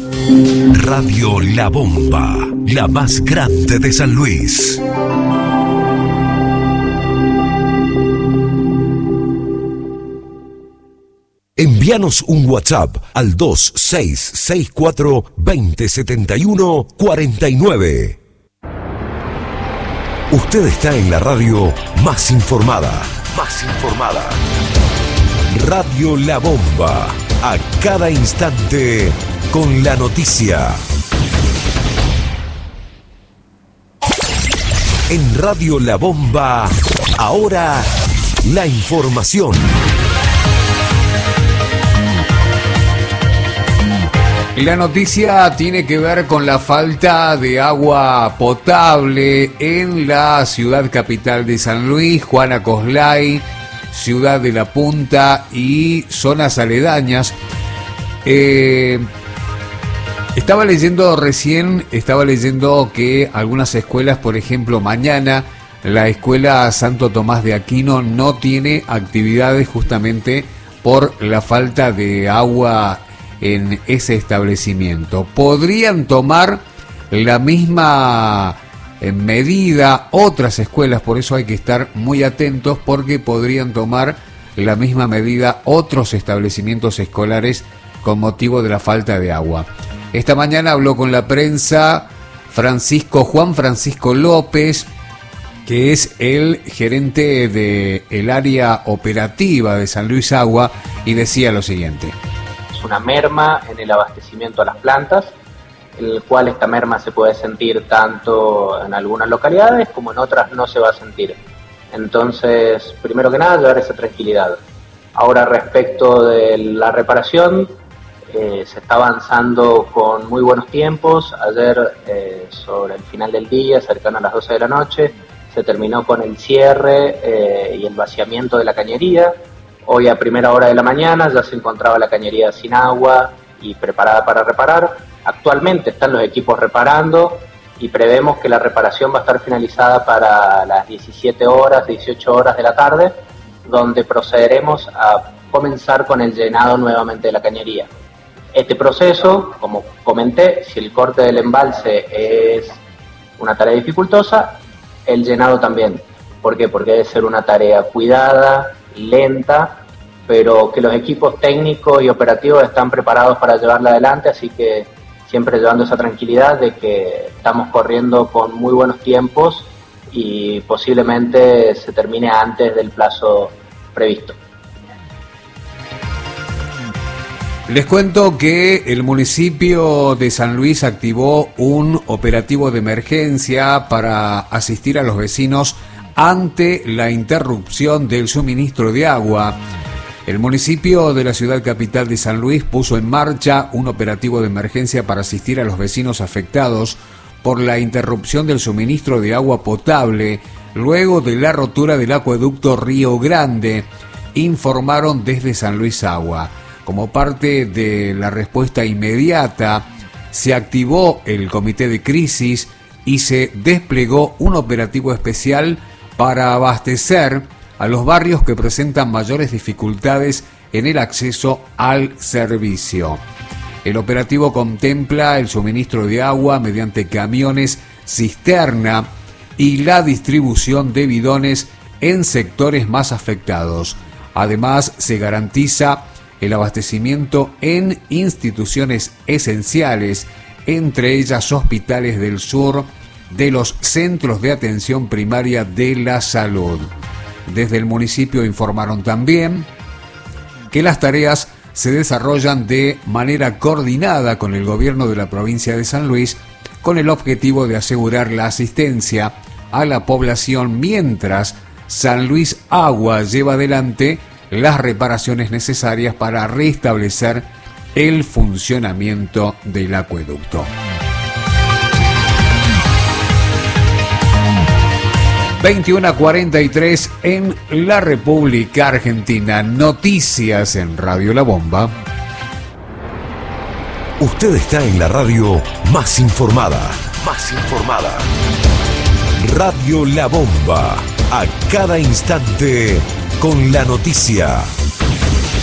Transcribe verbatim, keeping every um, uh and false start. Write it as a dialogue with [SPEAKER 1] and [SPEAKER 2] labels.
[SPEAKER 1] Radio La Bomba, la más grande de San Luis. Envíanos un WhatsApp al dos seis seis cuatro, dos cero siete uno, cuatro nueve. Usted está en la radio más informada. Más informada. Radio La Bomba. A cada instante con la noticia. En Radio La Bomba, ahora la información.
[SPEAKER 2] La noticia tiene que ver con la falta de agua potable en la ciudad capital de San Luis, Juana Coslay, Ciudad de la Punta y zonas aledañas. Eh, estaba leyendo recién, estaba leyendo que algunas escuelas, por ejemplo, mañana la escuela Santo Tomás de Aquino no tiene actividades justamente por la falta de agua en ese establecimiento. Podrían tomar la misma medida otras escuelas, por eso hay que estar muy atentos, porque podrían tomar la misma medida otros establecimientos escolares con motivo de la falta de agua. Esta mañana habló con la prensa Francisco Juan Francisco López, que es el gerente del área operativa de San Luis Agua, y decía lo siguiente:
[SPEAKER 3] una merma en el abastecimiento a las plantas, el cual esta merma se puede sentir tanto en algunas localidades como en otras no se va a sentir. Entonces, primero que nada, llevar esa tranquilidad. Ahora, respecto de la reparación, eh, se está avanzando con muy buenos tiempos. Ayer, eh, sobre el final del día, cercano a las doce de la noche, se terminó con el cierre eh, y el vaciamiento de la cañería. Hoy a primera hora de la mañana ya se encontraba la cañería sin agua y preparada para reparar. Actualmente están los equipos reparando y prevemos que la reparación va a estar finalizada para las diecisiete horas, dieciocho horas de la tarde, donde procederemos a comenzar con el llenado nuevamente de la cañería. Este proceso, como comenté, si el corte del embalse es una tarea dificultosa, el llenado también. ¿Por qué? Porque debe ser una tarea cuidada, lenta, pero que los equipos técnicos y operativos están preparados para llevarla adelante, así que siempre llevando esa tranquilidad de que estamos corriendo con muy buenos tiempos y posiblemente se termine antes del plazo previsto.
[SPEAKER 2] Les cuento que el municipio de San Luis activó un operativo de emergencia para asistir a los vecinos ante la interrupción del suministro de agua. El municipio de la ciudad capital de San Luis puso en marcha un operativo de emergencia para asistir a los vecinos afectados por la interrupción del suministro de agua potable luego de la rotura del acueducto Río Grande, informaron desde San Luis Agua. Como parte de la respuesta inmediata, se activó el comité de crisis y se desplegó un operativo especial para abastecer a los barrios que presentan mayores dificultades en el acceso al servicio. El operativo contempla el suministro de agua mediante camiones cisterna y la distribución de bidones en sectores más afectados. Además, se garantiza el abastecimiento en instituciones esenciales, entre ellas hospitales del sur, de los centros de atención primaria de la salud. Desde el municipio informaron también que las tareas se desarrollan de manera coordinada con el gobierno de la provincia de San Luis, con el objetivo de asegurar la asistencia a la población mientras San Luis Agua lleva adelante las reparaciones necesarias para restablecer el funcionamiento del acueducto. veintiuno a cuarenta y tres en la República Argentina. Noticias en Radio La Bomba.
[SPEAKER 1] Usted está en la radio más informada. Más informada. Radio La Bomba. A cada instante con la noticia.